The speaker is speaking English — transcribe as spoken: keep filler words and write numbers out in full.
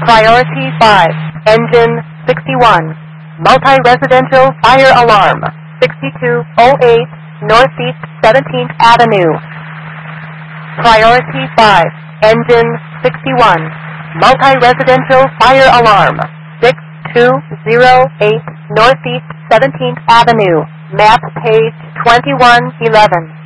Priority five, engine sixty-one, multi-residential fire alarm, sixty-two oh eight Northeast seventeenth Avenue. Priority five, engine sixty-one, multi-residential fire alarm, six two oh eight Northeast seventeenth Avenue, map page twenty-one eleven.